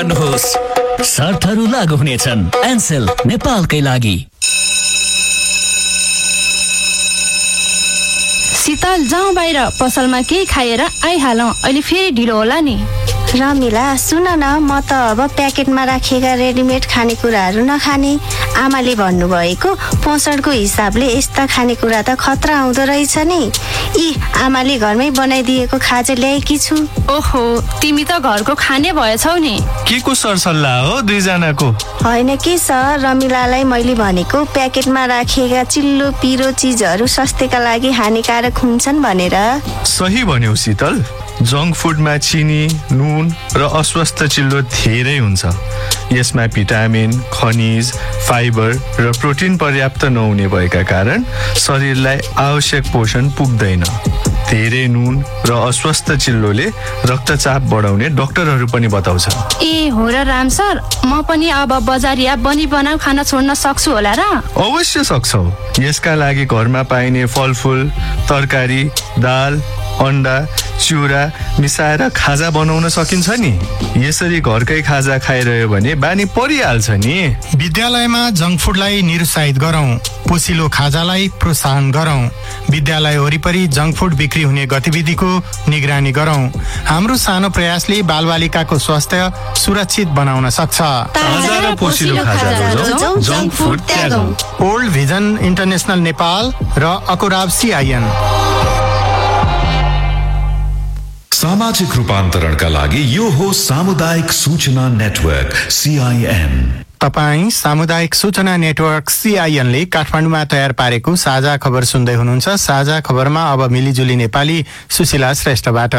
शर्तहरू लागू हुनेछन्। एनसेल नेपालकै लागि। शीतल जाउँ बाहिर, पसलमा केही खाएर आइहालौँ, अहिले फेरि ढिलो होला नि। रमिला सुन न, म त अब प्याकेटमा राखिएका रेडिमेड खानेकुराहरू नखाने। आमाले भन्नुभएको पोषणको हिसाबले यस्ता खानेकुरा त खतरा आउँदो रहेछ नि। आमाले घरमै बनाइदिएको खाजा ल्याएकी छु। ओहो, तिमी त घरको खाने भएछौ नि। के को सरसल्लाह हो दुईजनाको? होइन के सर, रमिलालाई मैले भनेको प्याकेटमा राखिएका चिल्लो पिरो चिजहरू स्वास्थ्यका लागि हानिकारक हुन्छन् भनेर। सही भन्यौ शीतल। जङ्क फुडमा चिनी, नुन र अस्वस्थ चिल्लो धेरै हुन्छ। यसमा भिटामिन, खनिज, फाइबर र प्रोटिन पर्याप्त नहुने भएका कारण शरीरलाई आवश्यक पोषण पुग्दैन। धेरै नुन र अस्वस्थ चिल्लोले रक्तचाप बढाउने डाक्टरहरू पनि बताउँछ। हो र राम सर, म पनि अब बजारिया बनाउ खाना छोड्न सक्छु होला र? अवश्य सक्छौ। यसका लागि घरमा पाइने फलफुल, तरकारी, दाल, अन्डा, चिउरा मिसाएर खाजा बनाउन सकिन्छ नि। यसरी घरकै खाजा खाइरह्यो भने बानी परिहाल्छ नि। विद्यालयमा जङ्क फुडलाई निरुत्साहित गरौँ, पोसिलो खाजालाई प्रोत्साहन गरौँ। विद्यालय वरिपरि जङ्क फुड बिक्री हुने गतिविधिको निगरानी गरौँ। हाम्रो सानो प्रयासले बालबालिकाको स्वास्थ्य सुरक्षित बनाउन सक्छ। ताजा र पोसिलो खाजा junk food त्यागौँ। Old vision international Nepal र अकुराब CIN। सामाजिक रूपान्तरणका लागि यो हो सामुदायिक सूचना नेटवर्क CIN। तपाईँ सामुदायिक सूचना नेटवर्क CIN ले काठमाडौँमा तयार पारेको साझा खबर सुन्दै हुनुहुन्छ। साझा खबरमा अब मिलिजुली नेपाली सुशीला श्रेष्ठबाट।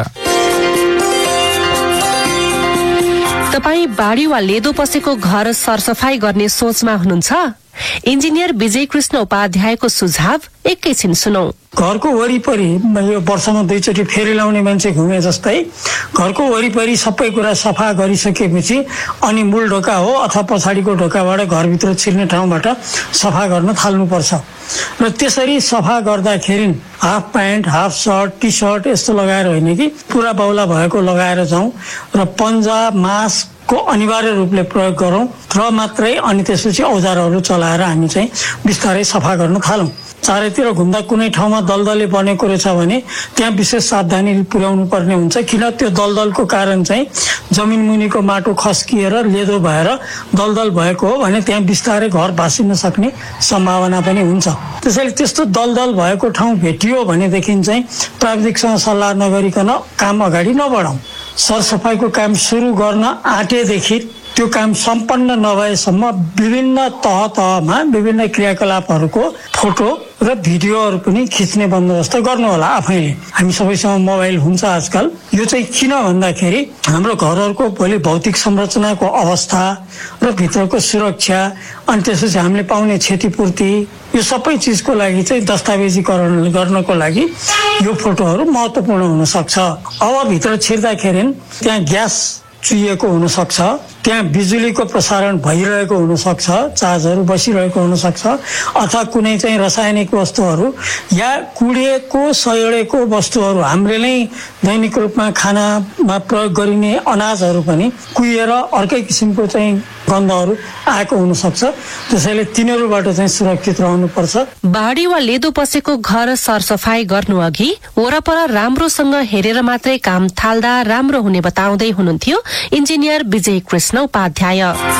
तपाईँ बाढी वा लेदो पसेको घर सरसफाई गर्ने सोचमा हुनुहुन्छ? इन्जिनियर विजय कृष्ण उपाध्यायको सुझाव एकैछिन सुनौ। घरको वरिपरि यो वर्षमा 2 चोटि फेरि लाउने मान्छे घुमे जस्तै घरको वरिपरि सबै कुरा सफा गरिसकेपछि अनि मूल ढोका हो अथवा पछाडिको ढोकाबाट घरभित्र छिर्ने ठाउँबाट सफा गर्न थाल्नुपर्छ। र त्यसरी सफा गर्दाखेरि half pant, half short, T short यस्तो लगाएर होइन कि पुरा बाउला भएको लगाएर जाउँ र पन्जा, मास्क को अनिवार्य रूपले प्रयोग गरौँ र मात्रै अनि त्यसपछि औजारहरू चलाएर हामी चाहिँ बिस्तारै सफा गर्न थालौँ। चारैतिर घुम्दा कुनै ठाउँमा दलदले बनेको रहेछ भने त्यहाँ विशेष सावधानी पुर्याउनु पर्ने हुन्छ, किन त्यो दलदलको कारण चाहिँ जमिन मुनिको माटो खस्किएर लेदो भएर दलदल भएको हो भने त्यहाँ बिस्तारै घर भासिन सक्ने सम्भावना पनि हुन्छ। त्यसैले त्यस्तो दलदल भएको ठाउँ भेटियो भनेदेखि चाहिँ प्राविधिकसँग सल्लाह नगरिकन काम अगाडि नबढाउँ। सरसफाइको काम सुरु गर्न आँटेदेखि त्यो काम सम्पन्न नभएसम्म विभिन्न तहमा विभिन्न क्रियाकलापहरूको फोटो र भिडियोहरू पनि खिच्ने बन्दोबस्त गर्नुहोला आफैले। हामी सबैसँग मोबाइल हुन्छ आजकल। यो चाहिँ किन भन्दाखेरि हाम्रो घरहरूको भोलि भौतिक संरचनाको अवस्था र भित्रको सुरक्षा अनि त्यसपछि हामीले पाउने क्षतिपूर्ति यो सबै चिजको लागि चाहिँ दस्तावेजीकरण गर्नको लागि यो फोटोहरू महत्त्वपूर्ण हुन सक्छ। अब भित्र छिर्दाखेरि त्यहाँ ग्यास चुहिएको हुन सक्छ, त्यहाँ बिजुलीको प्रसारण भइरहेको हुन सक्छ, चार्जहरू बसिरहेको हुन सक्छ, अथवा कुनै चाहिँ रासायनिक वस्तुहरू या कुडिएको सयडेको वस्तुहरू हामीले नै दैनिक रूपमा खानामा प्रयोग गरिने अनाजहरू पनि कुहिएर अर्कै किसिमको चाहिँ गन्धहरू आएको हुन सक्छ। त्यसैले तिनीहरूबाट चाहिँ सुरक्षित रहनुपर्छ। बाढी वा लेदो पसेको घर सरसफाई गर्नु अघि वरपर राम्रोसँग हेरेर मात्रै काम थाल्दा राम्रो हुने बताउँदै हुनुहुन्थ्यो इन्जिनियर विजय कृष्ण उपाध्याय।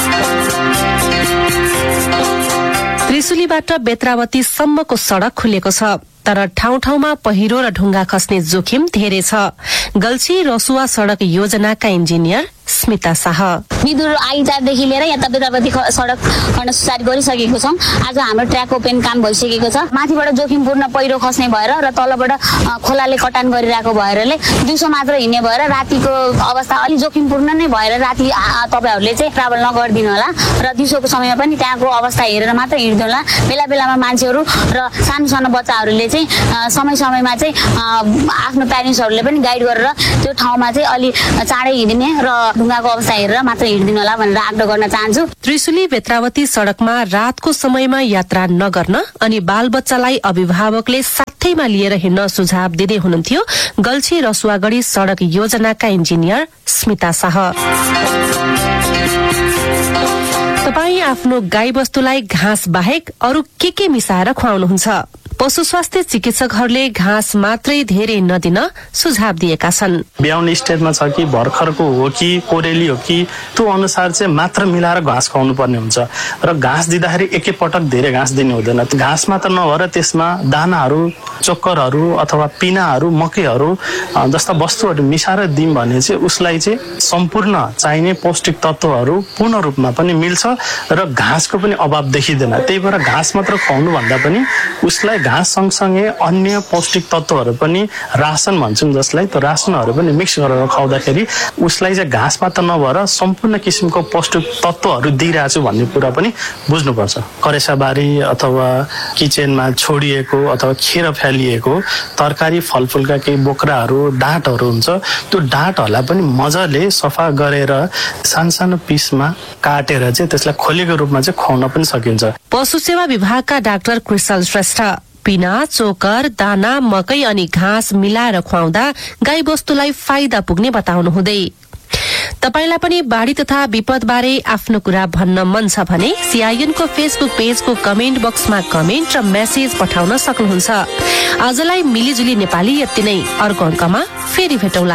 त्रिशुलीबाट बेत्रावती सम्मको सड़क खुलेको छ, तर ठाउँ ठाउँमा पहिरो र ढुङ्गा खस्ने जोखिम धेरै छ। गल्छी रसुवा सड़क योजनाका इन्जिनियर स्मिता शाह। विदुर आइजादेखि लिएर यहाँ बेत्रावती सड़क गर्न सुचारू गरिसकेको छौं। आज हाम्रो ट्र्याक ओपेन काम भइसकेको छ। माथिबाट जोखिमपूर्ण पहिरो खस्ने भएर र तलबाट खोलाले कटान गरिरहेको भएरले दिउँसो मात्र हिँड्ने भएर रातिको अवस्था अलि जोखिमपूर्ण नै भएर राति तपाईहरुले चाहिँ ट्राभल नगर्दिनु होला र दिउँसोको समयमा पनि त्यहाँको अवस्था हेरेर मात्र हिँड्दिनु होला। बेला बेलामा मान्छेहरू र सानो सानो बच्चाहरूले चाहिँ समय समयमा चाहिँ आफ्नो प्यारेन्ट्सहरूले पनि गाइड गरेर त्यो ठाउँमा चाहिँ अलि चाँडै हिँड्ने र ढुङ्गाको अवस्था हेरेर मात्र हिँड्दिनु होला भनेर आग्रह गर्न चाहन्छु। त्रिशुली बेत्रावती सड़कमा रातको समयमा यात्रा नगर्न अनि बालबच्चालाई अभिभावकले साथैमा लिएर हिँड्न सुझाव दिँदै हुनुहुन्थ्यो गल्छी रसुवागढी सड़क योजनाका इन्जिनियर स्मिता शाह। तपाई आफ्नो गाईबस्तुलाई घाँस बाहेक अरू के मिसाएर खुवाउनुहुन्छ? पशु स्वास्थ्य चिकित्सकहरूले घाँस मात्रै धेरै नदिन सुझाव दिएका छन्। ब्याउने स्टेजमा छ कि भर्खरको हो कि कोरेली हो कि त्यो अनुसार चाहिँ मात्र मिलाएर घाँस खुवाउनु पर्ने हुन्छ र घाँस दिँदाखेरि एकैपटक धेरै घाँस दिनु हुँदैन। घाँस मात्र नभएर त्यसमा दानाहरू, चोक्करहरू अथवा पिनाहरू, मकैहरू जस्ता वस्तुहरू मिसाएर दियौँ भने चाहिँ उसलाई चाहिँ सम्पूर्ण चाहिने पौष्टिक तत्त्वहरू पूर्ण रूपमा पनि मिल्छ र घाँसको पनि अभाव देखिँदैन। त्यही भएर घाँस मात्र खुवाउनु भन्दा पनि उसलाई घाँस सँगसँगै अन्य पौष्टिक तत्त्वहरू पनि रासन भन्छौँ जसलाई, त्यो रासनहरू पनि मिक्स गरेर खुवाउँदाखेरि उसलाई चाहिँ घाँस मात्र नभएर सम्पूर्ण किसिमको पौष्टिक तत्त्वहरू दिइरहेछु भन्ने कुरा पनि बुझ्नुपर्छ। करेसाबारी अथवा किचनमा छोडिएको अथवा खेर फ्यालिएको तरकारी फलफुलका केही बोक्राहरू, डाँटहरू हुन्छ, त्यो डाँटहरूलाई पनि मजाले सफा गरेर सानो पिसमा काटेर चाहिँ त्यसलाई खोलेको रूपमा चाहिँ खुवाउन पनि सकिन्छ। पशु सेवा विभागका डाक्टर कृष्ण श्रेष्ठ पिना, चोकर, दाना, मकै अनि घाँस मिलाएर खुवाउँदा गाई बस्तुलाई फाइदा पुग्ने बताउनु हुँदै तपाईलाई पनि बाढी तथा विपद बारे आफ्नो कुरा भन्न मन छ भने CIN को फेसबुक पेजको कमेन्ट बक्समा कमेन्ट र मेसेज पठाउन सक्नुहुन्छ। आजलाई मिलिजुली नेपाली यति नै, अर्को अङ्कमा फेरि भेटौला।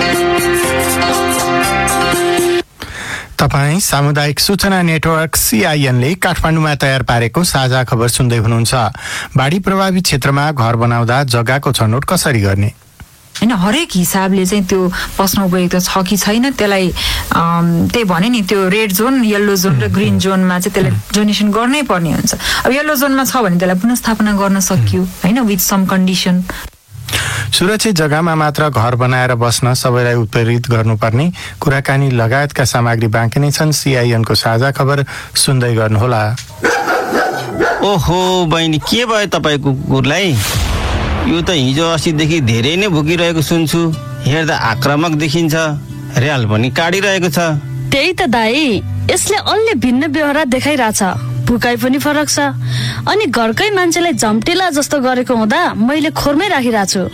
तपाई सामुदायिक सूचना नेटवर्क CIN ले काठमाडौँमा तयार पारेको साझा खबर सुन्दै हुनुहुन्छ। बाढी प्रभावित क्षेत्रमा घर बनाउँदा जग्गाको छनौट कसरी गर्ने? हैन, हरेक हिसाबले चाहिँ त्यो पस्न उपयुक्त छ कि छैन त्यसलाई त्यही भने नि त्यो रेड जोन, येल्लो जोन र ग्रीन जोनमा चाहिँ त्यसलाई डोनेसन गर्नै पर्ने हुन्छ। अब येल्लो जोनमा छ भने त्यसलाई पुनर्स्थापना गर्न सकियो हैन, विथ सम कन्डिसन। सुरक्षित जग्गामा मात्र घर बनाएर बस्न सबैलाई उत्प्रेरित गर्नुपर्ने कुराकानी लगायतका सामग्री बाँकी नै छन्। CIN को साझा खबर सुन्दै गर्नुहोला। ओहो बहिनी, के भयो तपाईको कुकुरलाई? यो त हिजो अस्तिदेखि धेरै नै भुकिरहेको सुन्छु। हेर्दा आक्रामक देखिन्छ, र्याल पनि काटिरहेको छ। त्यही त दाई, यसले अलि भिन्न व्यवहार देखाइरहेछ। भुकाइ पनि फरक छ अनि घरकै मान्छेलाई झम्टेला जस्तो गरेको हुँदा मैले खोरमै राखिरहेको छु।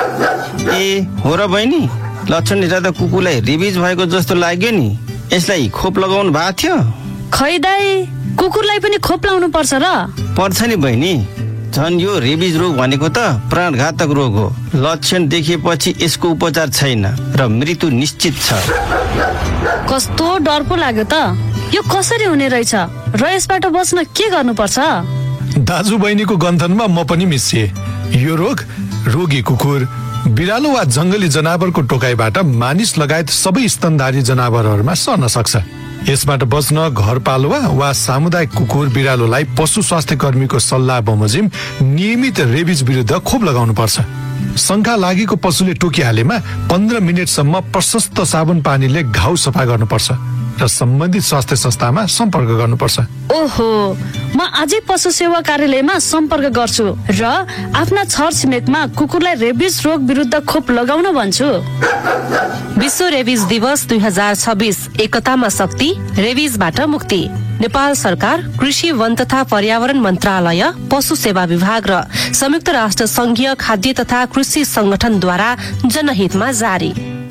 ए हो र बहिनी, लक्षण हेर्दा त कुकुरलाई रेबिज भएको जस्तो लाग्यो नि। यसलाई खोप लगाउनु भएको थियो? खै दाई, कुकुरलाई पनि खोप लाउनु पर्छ र? पर्छ नि बहिनी, झन् यो रेबिज रोग भनेको त प्राणघातक रोग हो। लक्षण देखिएपछि यसको उपचार छैन र मृत्यु निश्चित छ। कस्तो डर पो लाग्यो त। यो कसरी हुने रहेछ र यसबाट बच्न के गर्नुपर्छ? दाजु बहिनीको गन्थनमा म पनि मिसिए। यो रोग रोगी कुकुर, बिरालो वा जंगली जनावरको टोकाइबाट मानिस लगायत सबै स्तनधारी जनावरहरूमा सर्न सक्छ। यसबाट बच्न घरपालुवा वा सामुदायिक कुकुर बिरालोलाई पशु स्वास्थ्य कर्मीको सल्लाह बमोजिम नियमित रेबिज विरुद्ध खोप लगाउनु पर्छ। शंका लागेको पशुले टोकिहालेमा 15 मिनेटसम्म प्रशस्त साबुन पानीले घाउ सफा गर्नुपर्छ र सम्बन्धित स्वास्थ्य संस्थामा सम्पर्क गर्नुपर्छ। ओहो, म आजै पशु सेवा कार्यालयमा सम्पर्क गर्छु र आफ्ना छरछिमेकमा कुकुरलाई रेबिज रोग विरुद्ध खोप लगाउन भन्छु। विश्व रेबिज दिवस 2026, एकतामा शक्ति, रेबिजबाट मुक्ति। नेपाल सरकार, कृषि, वन तथा पर्यावरण मन्त्रालय, पशु सेवा विभाग र संयुक्त राष्ट्र संघीय खाद्य तथा कृषि संगठनद्वारा जनहितमा जारी।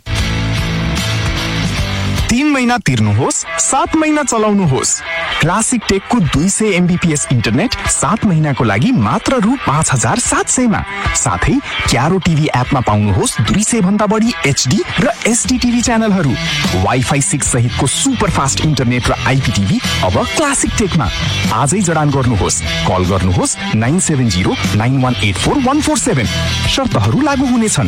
3 महिना तिर्नुहोस्, 7 महिना चलाउनुहोस्। क्लासिक टेकको 200 MBPS इन्टरनेट 7 महिनाको लागि मात्र रु 5700 मा। साथै क्यारो टिभी एपमा पाउनुहोस् 200 भन्दा बढी HD र SD टिभी च्यानलहरू। वाइफाई 6 सहितको सुपर फास्ट इन्टरनेट र IPTV अब क्लासिक टेकमा। आजै जडान गर्नुहोस्। कल गर्नुहोस् 9709184147। शर्तहरू लागू हुनेछन्।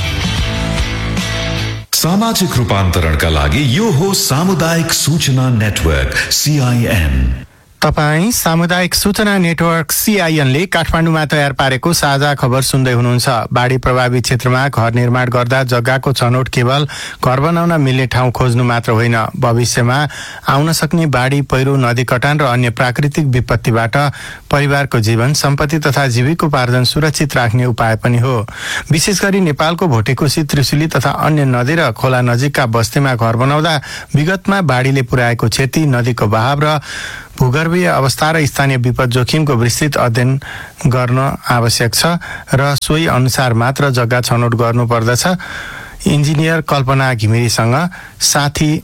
सामाजिक रूपान्तरणका लागि यो हो सामुदायिक सूचना नेटवर्क CIN। तपाई सामुदायिक सूचना नेटवर्क CIN ले काठमाडौँमा तयार पारेको साझा खबर सुन्दै हुनुहुन्छ। बाढी प्रभावित क्षेत्रमा घर निर्माण गर्दा जग्गाको छनौट केवल घर बनाउन मिल्ने ठाउँ खोज्नु मात्र होइन, भविष्यमा आउन सक्ने बाढी, पहिरो, नदी कटान र अन्य प्राकृतिक विपत्तिबाट परिवारको जीवन, सम्पत्ति तथा जीविकोपार्जन सुरक्षित राख्ने उपाय पनि हो। विशेष गरी नेपालको भोटेकोशी, त्रिशुली तथा अन्य नदी र खोला नजिकका बस्तीमा घर बनाउँदा विगतमा बाढीले पुर्याएको क्षति, नदीको बहाव र भूगर्भीय अवस्था र स्थानीय विपद जोखिमको विस्तृत अध्ययन गर्न आवश्यक छ र सोही अनुसार मात्र जग्गा छनौट गर्नुपर्दछ। इन्जिनियर कल्पना घिमिरेसँग साथी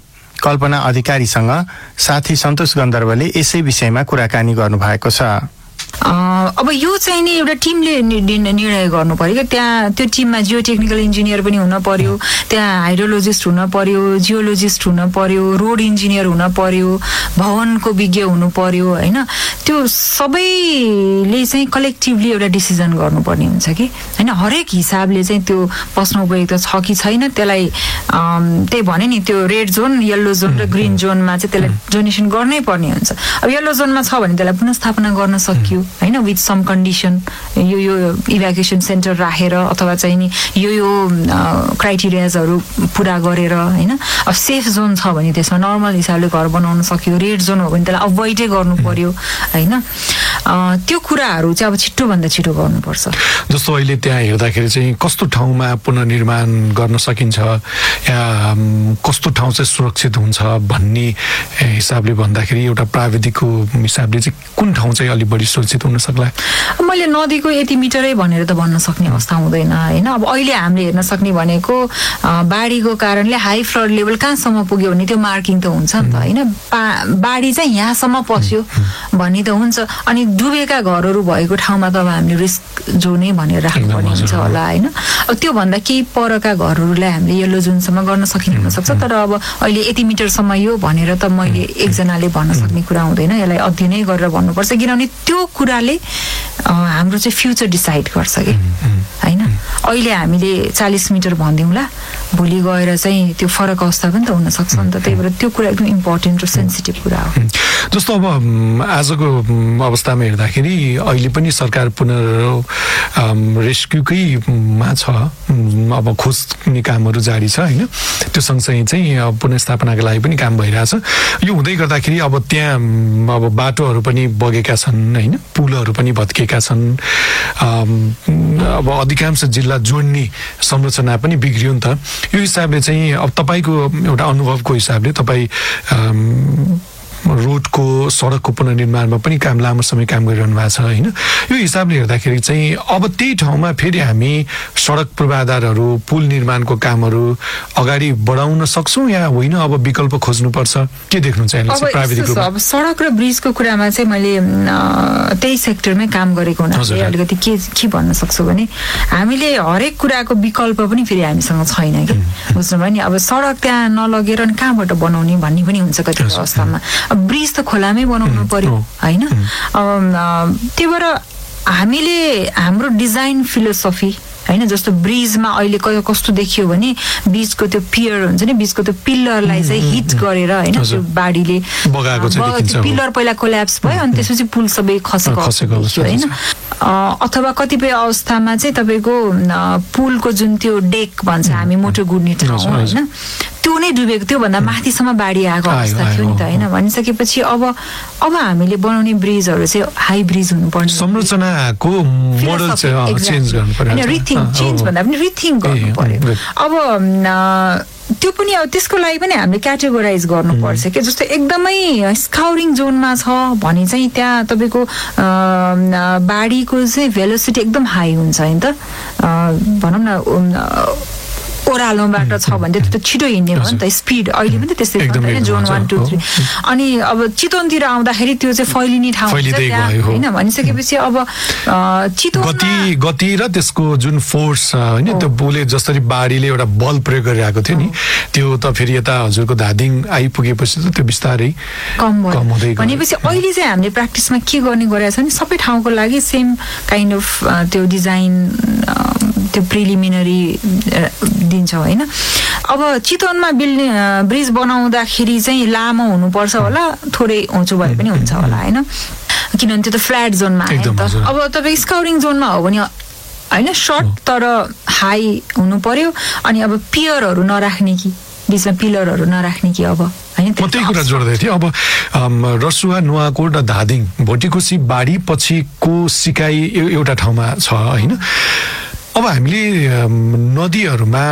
कल्पना अधिकारीसँग साथी सन्तोष गन्धर्वले यसै विषयमा कुराकानी गर्नुभएको छ। अब यो चाहिँ नि एउटा टिमले निर्णय गर्नु पर्यो क्या। त्यहाँ त्यो टिममा जियो टेक्निकल इन्जिनियर पनि हुन पर्यो, त्यहाँ हाइड्रोलोजिस्ट हुन पर्यो, जियोलोजिस्ट हुन पर्यो, रोड इन्जिनियर हुन पर्यो, भवनको विज्ञ हुनु पर्यो होइन। त्यो सबैले चाहिँ कलेक्टिभली एउटा डिसिजन गर्नुपर्ने हुन्छ कि होइन। हरेक हिसाबले चाहिँ त्यो पस्न उपयुक्त छ कि छैन त्यसलाई त्यही भने नि त्यो रेड जोन, येल्लो जोन र ग्रिन जोनमा चाहिँ त्यसलाई डोनेसन गर्नै पर्ने हुन्छ। अब येल्लो जोनमा छ भने त्यसलाई पुनःस्थापना गर्न सकियो होइन, विथ सम कन्डिसन, यो इभ्याकुएसन सेन्टर राखेर अथवा चाहिँ नि यो क्राइटेरियाजहरू पुरा गरेर होइन। अब सेफ जोन छ भने त्यसमा नर्मल हिसाबले घर बनाउन सक्यो, रेड जोन हो भने त्यसलाई अभोइडै गर्नु पर्यो होइन। त्यो कुराहरू चाहिँ अब छिटोभन्दा छिटो गर्नुपर्छ। जस्तो अहिले त्यहाँ हेर्दाखेरि चाहिँ कस्तो ठाउँमा पुनर्निर्माण गर्न सकिन्छ या कस्तो ठाउँ चाहिँ सुरक्षित हुन्छ भन्ने हिसाबले भन्दाखेरि एउटा प्राविधिकको हिसाबले चाहिँ कुन ठाउँ चाहिँ अलिक बढी सुरक्षित हुन सक्ला? मैले नदीको यति मिटरै भनेर त भन्न सक्ने अवस्था हुँदैन होइन। अब अहिले हामीले हेर्न सक्ने भनेको बाढीको कारणले हाई फ्लड लेभल कहाँसम्म पुग्यो भने त्यो मार्किङ त हुन्छ नि त होइन। बाढी चाहिँ यहाँसम्म पस्यो भन्ने त हुन्छ। अनि डुबेका घरहरू भएको ठाउँमा त अब हामीले रिस्क जोनै भनेर राख्नुपर्ने हुन्छ होला होइन। अब त्योभन्दा केही परका घरहरूलाई हामीले येल्लो जोनसम्म गर्न सकिने हुनसक्छ। तर अब अहिले यति मिटरसम्म यो भनेर त मैले एकजनाले भन्न सक्ने कुरा हुँदैन। यसलाई अध्ययनै गरेर भन्नुपर्छ, किनभने त्यो कुराले हाम्रो चाहिँ फ्युचर डिसाइड गर्छ कि होइन। अहिले हामीले 40 मिटर भनिदिउँला, भोलि गएर चाहिँ त्यो फरक अवस्था पनि त हुनसक्छ नि त। त्यही भएर त्यो कुरा एकदम इम्पोर्टेन्ट र सेन्सिटिभ कुरा हो। जस्तो अब आजको अवस्थामा हेर्दाखेरि अहिले पनि सरकार रेस्क्युकैमा छ, अब खोज्ने कामहरू जारी छ होइन। त्यो सँगसँगै चाहिँ पुनर्स्थापनाको लागि पनि काम भइरहेछ। यो हुँदै गर्दाखेरि अब त्यहाँ अब बाटोहरू पनि बगेका छन् होइन, पुलहरू पनि भत्केका छन्। अब अधिकांश जिल्ला जोड्ने संरचना पनि बिग्रियो नि त। यो हिसाबले चाहिँ अब तपाईँको एउटा अनुभवको हिसाबले तपाईँ रोडको सडकको पुनर्निर्माणमा पनि लामो समय काम गरिरहनु भएको छ होइन। यो हिसाबले हेर्दाखेरि चाहिँ अब त्यही ठाउँमा फेरि हामी सडक पूर्वाधारहरू, पुल निर्माणको कामहरू अगाडि बढाउन सक्छौँ या होइन, अब विकल्प खोज्नुपर्छ? के देख्नुहुन्छ प्राविधिक रूपमा? अब सडक र ब्रिजको कुरामा चाहिँ मैले त्यही सेक्टरमै काम गरेको हुनाले अलिकति के भन्न सक्छु भने हामीले हरेक कुराको विकल्प पनि फेरि हामीसँग छैन कि बुझ्नुभयो नि। अब सडक त्यहाँ नलगेर अनि कहाँबाट बनाउने भन्ने पनि हुन्छ कति अवस्थामा। ब्रिज त खोलामै बनाउनु पर्यो होइन। त्यही भएर हामीले हाम्रो डिजाइन फिलोसफी होइन, जस्तो ब्रिजमा अहिले कस्तो देखियो भने बीचको त्यो पियर हुन्छ नि, बीचको त्यो पिल्लरलाई चाहिँ हिट गरेर होइन, त्यो बाढीले पिल्लर पहिला कोल्याप्स भयो अनि त्यसपछि पुल सबै खसेको होइन। अथवा कतिपय अवस्थामा चाहिँ तपाईँको पुलको जुन त्यो डेक भन्छ हामी मोटर गुड्ने ठाउँ होइन, त्यो नै डुबेको, त्योभन्दा माथिसम्म बाढी आएको अवस्था थियो नि त होइन। भनिसकेपछि अब हामीले बनाउने ब्रिजहरू चाहिँ हाई ब्रिज हुनुपर्ने, संरचनाको मोडल चाहिँ चेन्ज गर्नु पर्यो, चेन्ज भन्दा पनि रिथिङ गर्नु पर्यो। अब त्यो पनि अब त्यसको लागि पनि हामीले क्याटेगोराइज गर्नुपर्छ कि जस्तो एकदमै स्काउरिङ जोनमा छ भने चाहिँ त्यहाँ तपाईँको बाढीको चाहिँ भेलोसिटी एकदम हाई हुन्छ नि त। भनौँ न ओह्रालोबाट छ भने त्यो छिटो हिँड्ने भयो नि त, स्पिड अहिले पनि त्यस्तै छ होइन, जोन 1, 2, 3। अनि अब चितवनतिर आउँदाखेरि त्यो चाहिँ फैलिने ठाउँ होइन। भनिसकेपछि अब गति र त्यसको जुन फोर्स होइन, त्यो बुले जसरी बाढीले एउटा बल प्रयोग गरिरहेको थियो नि, त्यो त फेरि यता हजुरको धादिङ आइपुगेपछि त त्यो बिस्तारै कम हुँदै गयो। भनेपछि अहिले चाहिँ हामीले प्र्याक्टिसमा के गर्ने गरेको छ भने सबै ठाउँको लागि सेम काइन्ड अफ त्यो डिजाइन त्यो प्रिलिमिनरी दिन्छ होइन। अब चितवनमा ब्रिज बनाउँदाखेरि चाहिँ लामो हुनुपर्छ होला, थोरै उँचो भए पनि हुन्छ होला होइन, किनभने त्यो त फ्ल्याट जोनमा आयो नि त। अब तपाईँ स्काउरिङ जोनमा हो भने होइन सर्ट तर हाई हुनु पर्यो। अनि अब पियरहरू नराख्ने कि बिचमा पिलरहरू नराख्ने कि अब होइन। म त्यही कुरा जोड्दै थिएँ। अब रसुवा, नुवाकोट र धादिङ भोटिकोसी बाढी पछिको सिकाइ एउटा ठाउँमा छ होइन। अब हामीले नदीहरूमा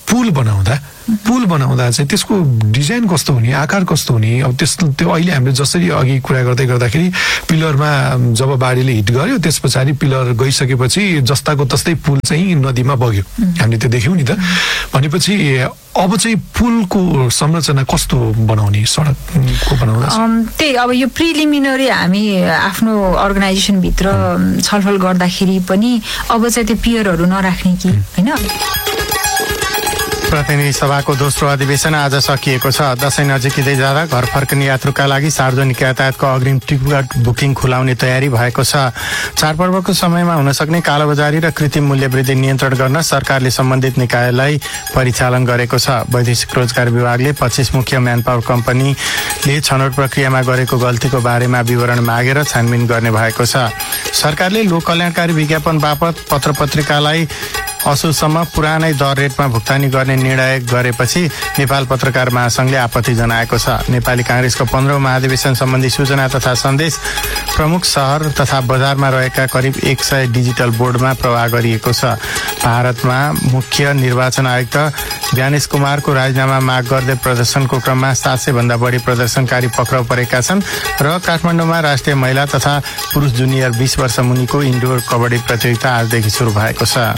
पुल बनाउँदा चाहिँ त्यसको डिजाइन कस्तो हुने, आकार कस्तो हुने, अब त्यो अहिले हामीले जसरी अघि कुरा गर्दै गर्दाखेरि पिलरमा जब बाढीले हिट गर्यो त्यस पछाडि पिलर गइसकेपछि जस्ताको तस्तै पुल चाहिँ नदीमा बग्यो, हामीले त्यो देख्यौँ नि त। भनेपछि अब चाहिँ पुलको संरचना कस्तो बनाउने, सडकको बनाउँदा त्यही अब यो प्रिलिमिनरी हामी आफ्नो अर्गनाइजेसनभित्र छलफल गर्दाखेरि पनि अब चाहिँ त्यो पियरहरू नराख्ने कि होइन। प्रतिनिधि सभाको दोस्रो अधिवेशन आज सकिएको छ। दशैं नजिकै जाँदा घर फर्कने यात्रुका लागि सार्वजनिक यातायातको अग्रिम टिकट बुकिङ खुलाउने तयारी भएको छ। चाडपर्वको समयमा हुन सक्ने कालोबजारी र कृत्रिम मूल्य वृद्धि नियन्त्रण गर्न सरकारले सम्बन्धित निकायलाई परिचालन गरेको छ। वैदेशिक रोजगार विभागले 25 मुख्य म्यानपावर कम्पनीले छनौट प्रक्रियामा गरेको गल्तीको बारेमा विवरण मागेर छानबिन गर्ने भएको छ। सरकारले लोक कल्याणकारी विज्ञापन बापत पत्र पत्रिकालाई असोजसम्म पुरानै दर रेटमा भुक्तानी गर्ने निर्णय गरेपछि नेपाल पत्रकार महासंघले आपत्ति जनाएको छ। नेपाली कांग्रेसको 15औं महाधिवेशन सम्बन्धी सूचना तथा सन्देश प्रमुख शहर तथा बजारमा रहेका करिब 100 डिजिटल बोर्डमा प्रवाह गरिएको छ। भारतमा मुख्य निर्वाचन आयुक्त ज्ञानेश कुमारको राजीनामा माग गर्दै प्रदर्शनको क्रममा 700 भन्दा बढी प्रदर्शनकारी पक्राउ परेका छन् र काठमाडौँमा राष्ट्रिय महिला तथा पुरुष जुनियर 20 वर्ष मुनिको इन्डोर कबड्डी प्रतियोगिता आजदेखि सुरु भएको छ।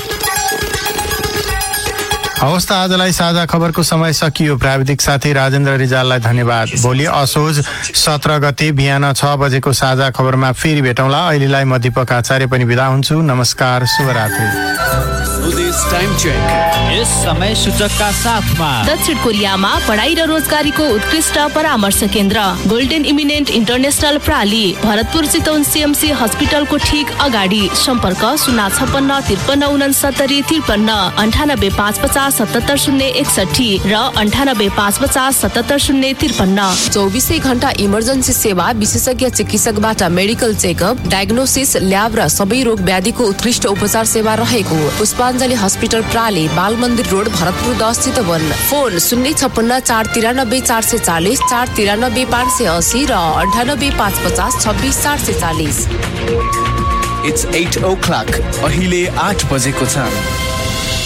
हवस् त आजलाई साझा खबरको समय सकियो। प्राविधिक साथी राजेन्द्र रिजाललाई धन्यवाद। भोलि असोज 17 गते बिहान 6 बजेको साझा खबरमा फेरि भेटौँला। अहिलेलाई म दीपक आचार्य पनि बिदा हुन्छु। नमस्कार, शुभरात्रि। टाइम चेक यस समय सूचकका साथमा दक्षिण कोरियामा पढाइ र रोजगारीको उत्कृष्ट परामर्श केन्द्र golden eminent international प्राली, Bharatpur Chitwan CMC हस्पिटलको ठीक अगाडि। सम्पर्क 056 53 69 53 98 550 77 061 र 98 550 77 053। 24 घण्टा इमर्जेन्सी सेवा, विशेषज्ञ चिकित्सकबाट मेडिकल चेकअप, डायग्नोसिस, ल्याब र सबै रोग व्याधिको उत्कृष्ट उपचार सेवा रहेको पुष्पाञ्जली हस्पिटल प्राली, बाल मन्दिर रोड, भरतपुर 10 चितवन। फोन 056 493 440 493 580 र 98 550 26 440। It's 8 o'clock. अहिले 8 बजेको छ।